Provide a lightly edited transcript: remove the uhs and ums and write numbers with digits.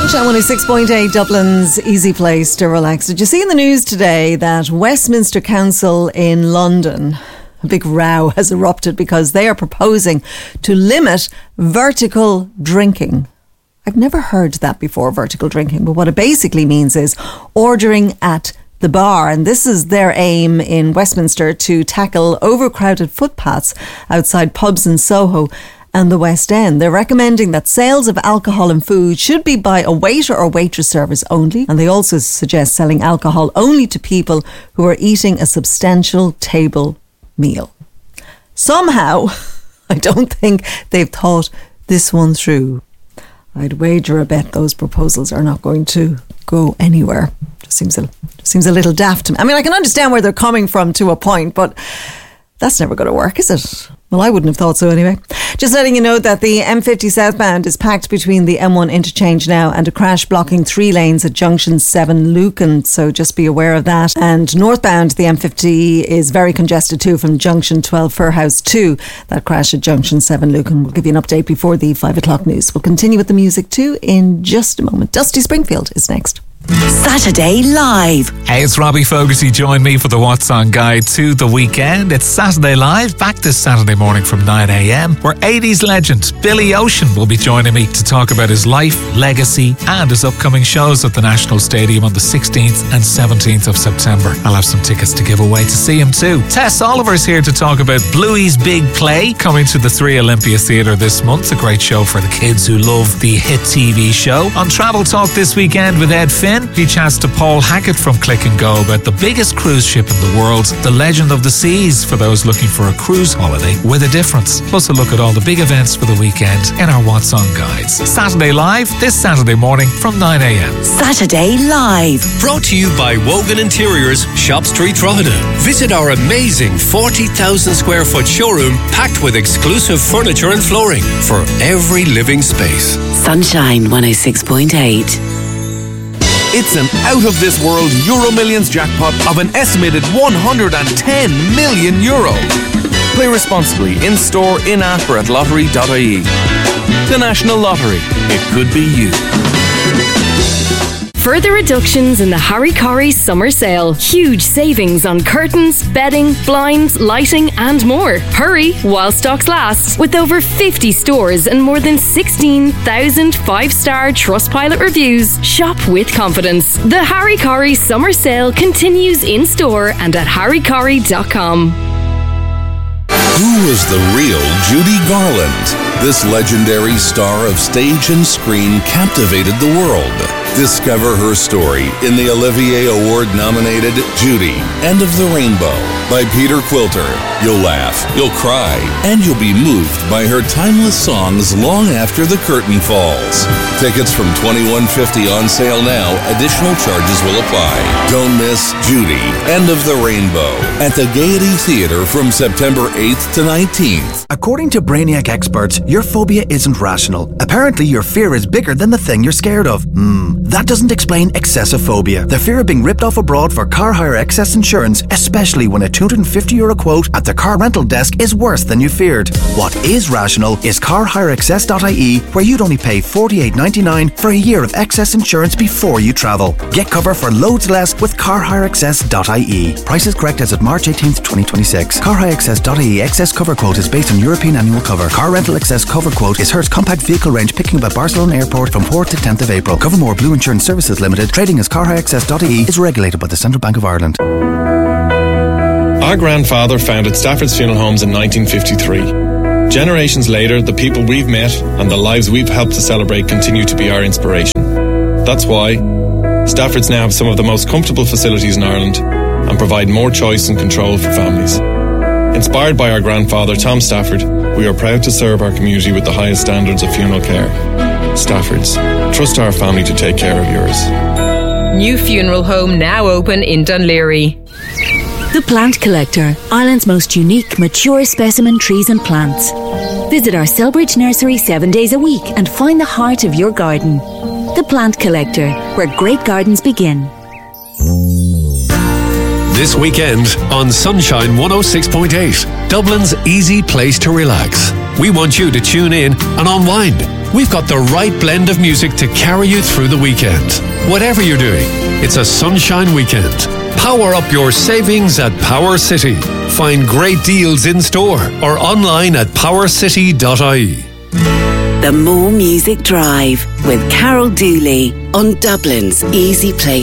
Sunshine 106.8, Dublin's easy place to relax. Did you see in the news today that Westminster Council in London, a big row has erupted because they are proposing to limit vertical drinking? I've never heard that before, vertical drinking, but what it basically means is ordering at the bar, and this is their aim in Westminster, to tackle overcrowded footpaths outside pubs in Soho and the West End. They're recommending that sales of alcohol and food should be by a waiter or waitress service only, and they also suggest selling alcohol only to people who are eating a substantial table meal. Somehow, I don't think they've thought this one through. I'd wager a bet those proposals are not going to go anywhere. Just seems a little daft to me. I mean, I can understand where they're coming from to a point, but that's never going to work, is it? Well, I wouldn't have thought so anyway. Just letting you know that the M50 southbound is packed between the M1 interchange now and a crash blocking 3 lanes at junction 7 Lucan, so just be aware of that. And northbound, the M50 is very congested too from junction 12 Furhouse to that crash at junction 7 Lucan. We'll give you an update before the 5 o'clock news. We'll continue with the music too in just a moment. Dusty Springfield is next. Saturday Live. Hey, it's Robbie Fogarty. Join me for the What's On guide to the weekend. It's Saturday Live, back this Saturday morning from 9 a.m, where 80s legend Billy Ocean will be joining me to talk about his life, legacy and his upcoming shows at the National Stadium on the 16th and 17th of September. I'll have some tickets to give away to see him too. Tess Oliver's here to talk about Bluey's Big Play, coming to the 3 Olympia Theatre this month. A great show for the kids who love the hit TV show. On Travel Talk this weekend with Ed Finn, he chats to Paul Hackett from Click and Go about the biggest cruise ship in the world, the Legend of the Seas, for those looking for a cruise holiday with a difference. Plus a look at all the big events for the weekend in our What's On guides. Saturday Live, this Saturday morning from 9 a.m. Saturday Live. Brought to you by Wogan Interiors, Shop Street, Drogheda. Visit our amazing 40,000 square foot showroom packed with exclusive furniture and flooring for every living space. Sunshine 106.8. It's an out-of-this-world Euro Millions jackpot of an estimated €110 million. Play responsibly, in-store, in-app or at lottery.ie. The National Lottery. It could be you. Further reductions in the Harry Corrie summer sale. Huge savings on curtains, bedding, blinds, lighting and more. Hurry while stocks last. With over 50 stores and more than 16,000 5-star Trustpilot reviews, shop with confidence. The Harry Corrie summer sale continues in store and at harrycorrie.com. Who was the real Judy Garland? This legendary star of stage and screen captivated the world. Discover her story in the Olivier Award-nominated Judy, End of the Rainbow by Peter Quilter. You'll laugh, you'll cry, and you'll be moved by her timeless songs long after the curtain falls. Tickets from $21.50 on sale now. Additional charges will apply. Don't miss Judy, End of the Rainbow at the Gaiety Theatre from September 8th to 19th. According to Brainiac experts, your phobia isn't rational. Apparently, your fear is bigger than the thing you're scared of. That doesn't explain excessive phobia. The fear of being ripped off abroad for car hire excess insurance, especially when a €250 quote at the car rental desk is worse than you feared. What is rational is carhireexcess.ie, where you'd only pay $48.99 for a year of excess insurance before you travel. Get cover for loads less with carhireexcess.ie. Prices correct as of March 18th, 2026. Carhireexcess.ie excess cover quote is based on European annual cover. Car rental excess cover quote is Hertz compact vehicle range picking up at Barcelona Airport from 4th to 10th of April. Covermore Blue Insurance Services Limited, trading as carhireexcess.ie, is regulated by the Central Bank of Ireland. Our grandfather founded Stafford's Funeral Homes in 1953. Generations later, the people we've met and the lives we've helped to celebrate continue to be our inspiration. That's why Stafford's now have some of the most comfortable facilities in Ireland and provide more choice and control for families. Inspired by our grandfather, Tom Stafford, we are proud to serve our community with the highest standards of funeral care. Stafford's. Trust our family to take care of yours. New funeral home now open in Dunleary. The Plant Collector, Ireland's most unique, mature specimen trees and plants. Visit our Selbridge nursery 7 days a week and find the heart of your garden. The Plant Collector, where great gardens begin. This weekend on Sunshine 106.8, Dublin's easy place to relax. We want you to tune in and unwind we've got the right blend of music to carry you through the weekend. Whatever you're doing, it's a sunshine weekend. Power up your savings at Power City. Find great deals in store or online at powercity.ie. The More Music Drive with Carol Dooley on Dublin's Easy Place.